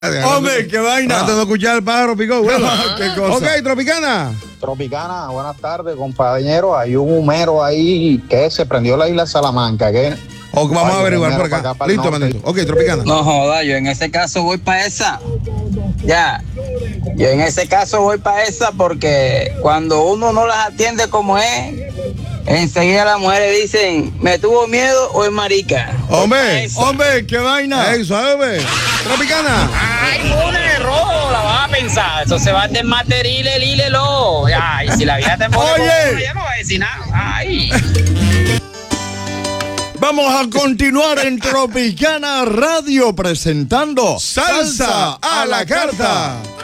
Hombre, qué vaina. Antes de escuchar el pájaro picó, bueno. Qué cosa. Ok, Tropicana. Tropicana, buenas tardes, compañero. Hay un humero ahí que se prendió la isla Salamanca. Ok, vamos a averiguar por acá. Listo, manito. Ok, Tropicana. No joda, yo en ese caso voy para esa. Ya. Yo en ese caso voy para esa porque cuando uno no las atiende como es, enseguida las mujeres dicen, ¿me tuvo miedo o es marica? Hombre, Hombre, qué vaina. ey, suave. Tropicana. Ay, un error, la vas a pensar. Eso se va a desmaterile, lílelo. Ay, si la vida te pone Oye. ya no va a decir nada. Ay. Vamos a continuar en Tropicana Radio presentando Salsa a la carta.